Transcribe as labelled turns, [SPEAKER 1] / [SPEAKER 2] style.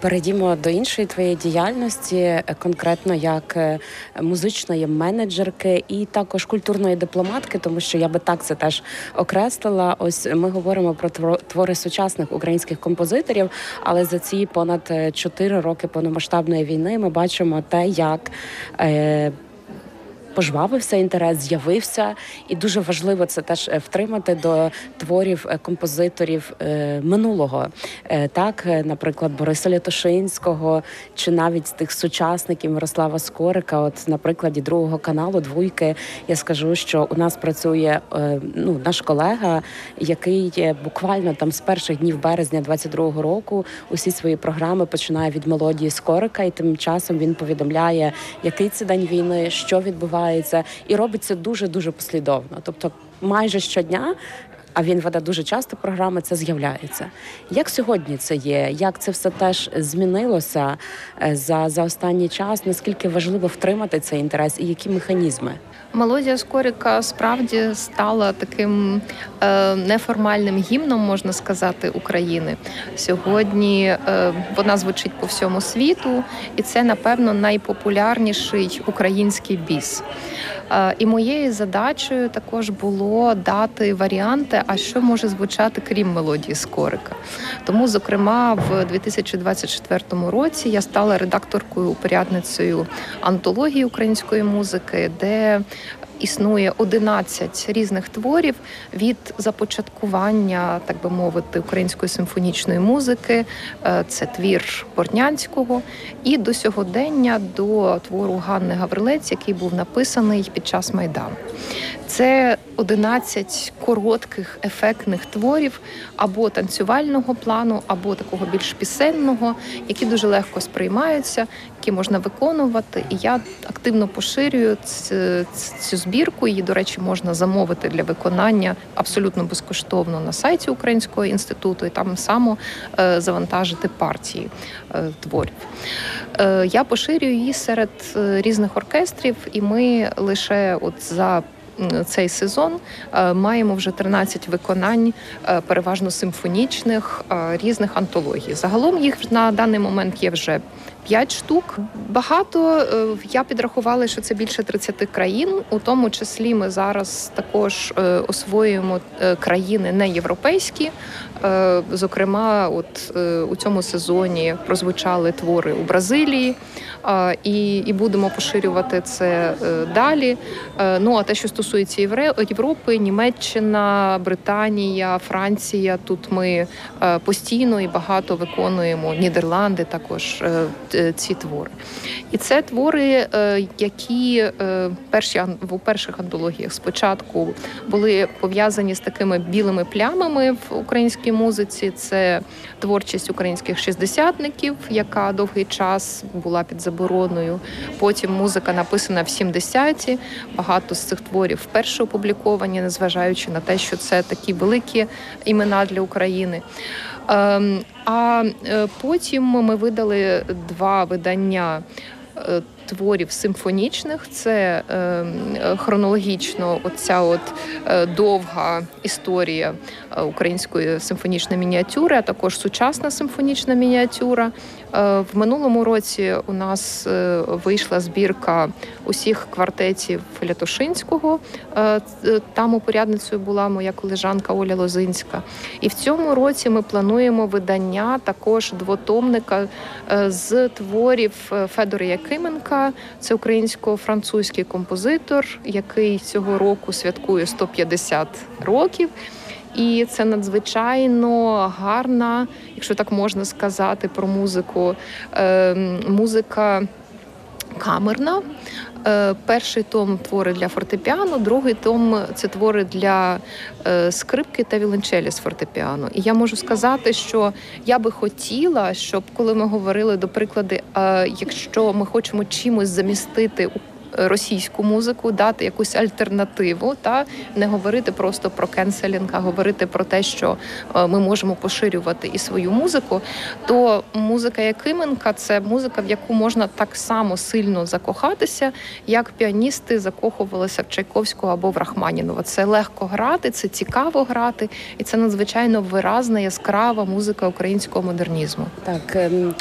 [SPEAKER 1] Перейдімо до іншої твоєї діяльності, конкретно як музичної менеджерки і також культурної дипломатки, тому що я би так це теж окреслила. Ось ми говоримо про твори сучасних українських композиторів, але за ці понад 4 роки повномасштабної війни ми бачимо те, як пожвавився інтерес, з'явився, і дуже важливо це теж втримати до творів композиторів минулого. Так, наприклад, Бориса Лятошинського, чи навіть з тих сучасників Мирослава Скорика. От на прикладі Другого каналу «Двойки» я скажу, що у нас працює наш колега, який буквально там з перших днів березня 22-го року усі свої програми починає від мелодії Скорика, і тим часом він повідомляє, який це день війни, що відбувається, і робить це дуже-дуже послідовно. Тобто майже щодня, а він веде дуже часто програми, це з'являється. Як сьогодні це є? Як це все теж змінилося за останній час? Наскільки важливо втримати цей інтерес і які механізми?
[SPEAKER 2] Мелодія Скорика справді стала таким неформальним гімном, можна сказати, України. Сьогодні вона звучить по всьому світу, і це, напевно, найпопулярніший український біс. І моєю задачею також було дати варіанти, а що може звучати крім мелодії Скорика. Тому, зокрема, в 2024 році я стала редакторкою-упорядницею антології української музики, де існує 11 різних творів від започаткування, так би мовити, української симфонічної музики, це твір Бортнянського, і до сьогодення, до твору Ганни Гаврилець, який був написаний під час Майдану. Це 11 коротких, ефектних творів або танцювального плану, або такого більш пісенного, які дуже легко сприймаються, які можна виконувати. І я активно поширюю цю збірку. Її, до речі, можна замовити для виконання абсолютно безкоштовно на сайті Українського інституту і там само завантажити партії творів. Я поширюю її серед різних оркестрів, і ми лише за цей сезон маємо вже 13 виконань, переважно симфонічних, різних антологій. Загалом їх на даний момент є вже 5 штук. Багато, я підрахувала, що це більше 30 країн, у тому числі ми зараз також освоюємо країни неєвропейські. Зокрема, у цьому сезоні прозвучали твори у Бразилії, і будемо поширювати це далі. А те, що стосується Європи, Німеччина, Британія, Франція, тут ми постійно і багато виконуємо, Нідерланди також ці твори. І це твори, які у перших антологіях спочатку були пов'язані з такими білими плямами в українській музиці. Це творчість українських шістдесятників, яка довгий час була під забороною. Потім музика написана в 70-ті. Багато з цих творів вперше опубліковані, незважаючи на те, що це такі великі імена для України. А потім ми видали 2 видання творів симфонічних. Це хронологічно оця довга історія української симфонічної мініатюри, а також сучасна симфонічна мініатюра. В минулому році у нас вийшла збірка усіх квартетів Лятошинського. Там упорядницею була моя колежанка Оля Лозинська. І в цьому році ми плануємо видання також двотомника з творів Федора Якименка. Це українсько-французький композитор, який цього року святкує 150 років. І це надзвичайно гарна, якщо так можна сказати, про музику, музика камерна. Перший том – твори для фортепіано, другий том – це твори для скрипки та віолончелі з фортепіано. І я можу сказати, що я би хотіла, щоб коли ми говорили, до прикладу, якщо ми хочемо чимось замістити російську музику, дати якусь альтернативу, не говорити просто про кенселінг, а говорити про те, що ми можемо поширювати і свою музику, то музика Якименка – це музика, в яку можна так само сильно закохатися, як піаністи закохувалися в Чайковського або в Рахманінова. Це легко грати, це цікаво грати, і це надзвичайно виразна, яскрава музика українського модернізму.
[SPEAKER 1] Так,